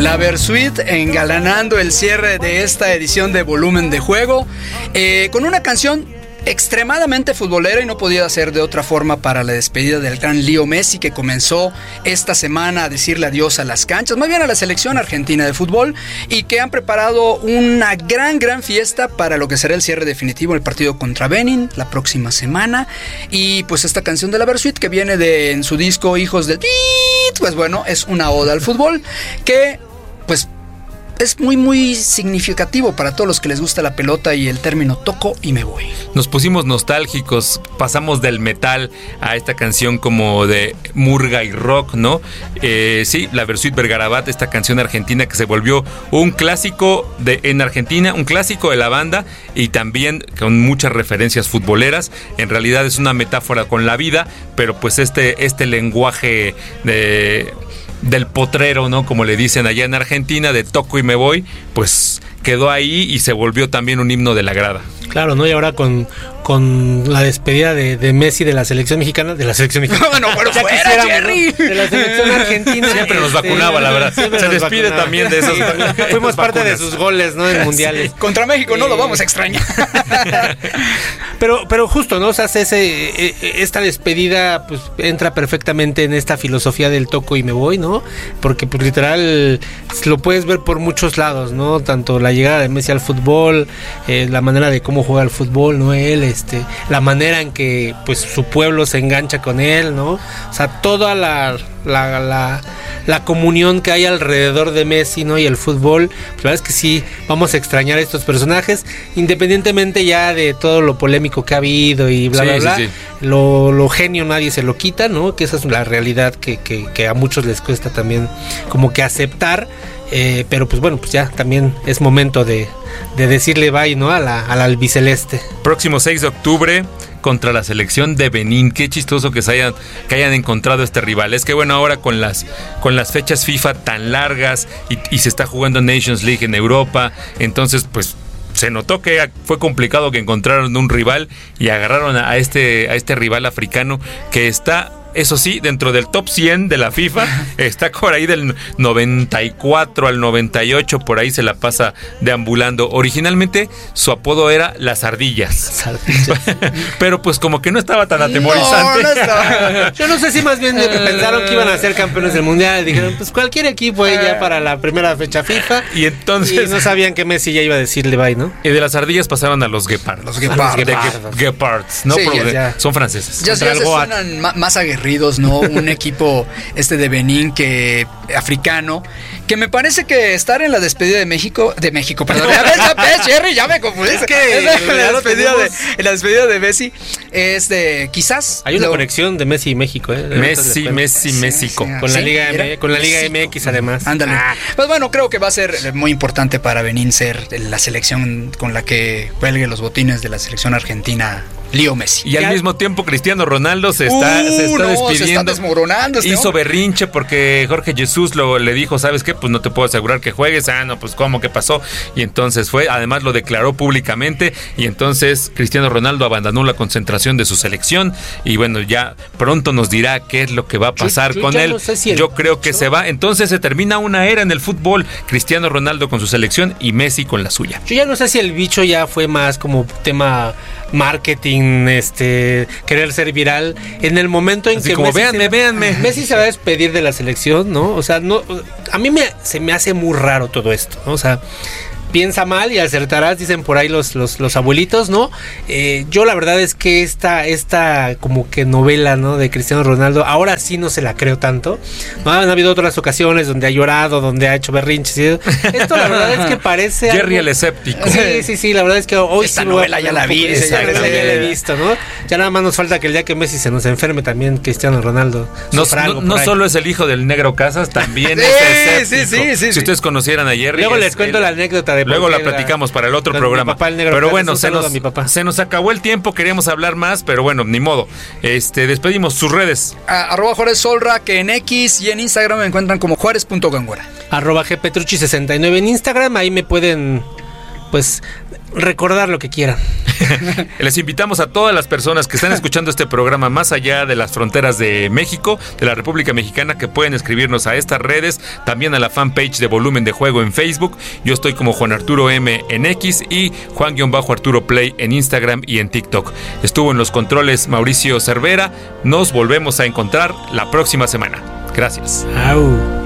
La Versuit engalanando el cierre de esta edición de Volumen de Juego, con una canción extremadamente futbolera, y no podía ser de otra forma para la despedida del gran Leo Messi, que comenzó esta semana a decirle adiós a las canchas, más bien a la selección argentina de fútbol, y que han preparado una gran fiesta para lo que será el cierre definitivo del partido contra Benin la próxima semana. Y pues esta canción de La Versuit, que viene en su disco Hijos del Beat, pues bueno, es una oda al fútbol que pues es muy significativo para todos los que les gusta la pelota y el término toco y me voy. Nos pusimos nostálgicos, pasamos del metal a esta canción como de murga y rock, ¿no? Sí, La Versuit Vergarabat, esta canción argentina que se volvió un clásico en Argentina, un clásico de la banda, y también con muchas referencias futboleras. En realidad es una metáfora con la vida, pero pues este lenguaje del potrero, ¿no? Como le dicen allá en Argentina, de toco y me voy, pues quedó ahí y se volvió también un himno de la grada. Claro, ¿no? Y ahora con la despedida de Messi de la selección mexicana, bueno, pero fuera, Jerry, ¿no? De la selección argentina. Siempre nos vacunaba, la verdad. Se despide también de esos. Fuimos parte de sus goles, ¿no? En mundiales. Sí. Contra México no lo vamos a extrañar. Pero justo, ¿no? O sea, esta despedida pues entra perfectamente en esta filosofía del toco y me voy, ¿no? Porque pues literal lo puedes ver por muchos lados, ¿no? Tanto la llegada de Messi al fútbol, la manera de cómo juega el fútbol, ¿no? Él, la manera en que pues su pueblo se engancha con él, ¿no? O sea, toda la comunión que hay alrededor de Messi, ¿no? Y el fútbol, pues la verdad es que sí, vamos a extrañar a estos personajes, independientemente ya de todo lo polémico que ha habido y bla. Sí. Lo genio nadie se lo quita, ¿no? Que esa es la realidad que a muchos les cuesta también como que aceptar. Pero pues bueno, pues ya también es momento de decirle bye, ¿no? Al albiceleste. Próximo 6 de octubre contra la selección de Benín. Qué chistoso que hayan encontrado este rival. Es que bueno, ahora con las fechas FIFA tan largas y se está jugando Nations League en Europa, entonces pues se notó que fue complicado que encontraron un rival y agarraron a este rival africano que está, eso sí, dentro del top 100 de la FIFA, está por ahí del 94 al 98, por ahí se la pasa deambulando. Originalmente su apodo era Las Ardillas. Pero pues como que no estaba tan atemorizante. No estaba. Yo no sé si más bien pensaron que iban a ser campeones del mundial. Dijeron, pues cualquier equipo ya para la primera fecha FIFA. Y entonces... Y no sabían que Messi ya iba a decirle bye, ¿no? Y de las ardillas pasaron a los guepards. Los guepards. Guepards, ¿no? Sí, son franceses. Ya se suenan más aguerridos, ¿no? Un equipo de Benín africano, que me parece que estar en la despedida de México, perdón. Ya ves, Jerry, ya me confundí. Es que en la despedida de Messi es quizás hay una conexión de Messi y México, Messi, México. Con la Liga MX además. Ándale. Pues bueno, creo que va a ser muy importante para Benín ser la selección con la que cuelgue los botines de la selección argentina Leo Messi. Y al mismo tiempo Cristiano Ronaldo se está despidiendo. Se está desmoronando. Hizo berrinche porque Jorge Jesús le dijo, ¿sabes qué? Pues no te puedo asegurar que juegues. No, pues ¿cómo? ¿Qué pasó? Y entonces además lo declaró públicamente, y entonces Cristiano Ronaldo abandonó la concentración de su selección, y bueno, ya pronto nos dirá qué es lo que va a pasar con él. No sé si yo creo que se va. Entonces se termina una era en el fútbol. Cristiano Ronaldo con su selección y Messi con la suya. Yo ya no sé si el bicho ya fue más como tema marketing, querer ser viral en el momento en así que como véanme. Messi se va a despedir de la selección, ¿no? O sea, no, a mí se me hace muy raro todo esto, ¿no? O sea, piensa mal y acertarás, dicen por ahí los abuelitos, ¿no? Yo la verdad es que esta como que novela, ¿no? De Cristiano Ronaldo, ahora sí no se la creo tanto, ¿no? Han habido otras ocasiones donde ha llorado, donde ha hecho berrinches. Esto la verdad es que parece Jerry el escéptico. Sí, la verdad es que hoy esta novela ya la vi. Ya la he visto, ¿no? Ya nada más nos falta que el día que Messi se nos enferme también Cristiano Ronaldo. No solo es el hijo del Negro Casas, también es escéptico. Sí. Si ustedes conocieran a Jerry. Luego les cuento la anécdota de luego la platicamos para el otro programa. Pero bueno, se nos acabó el tiempo, queríamos hablar más, pero bueno, ni modo. Despedimos sus redes. @Juárez Solra, que en X y en Instagram me encuentran como Juárez.Gangora. @GPetrucci69 en Instagram, ahí me pueden pues recordar lo que quieran. Les invitamos a todas las personas que están escuchando este programa más allá de las fronteras de México, de la República Mexicana, que pueden escribirnos a estas redes, también a la fanpage de Volumen de Juego en Facebook. Yo estoy como Juan Arturo M en X y Juan-Arturo Play en Instagram y en TikTok. Estuvo en los controles Mauricio Cervera. Nos volvemos a encontrar la próxima semana. Gracias. Au.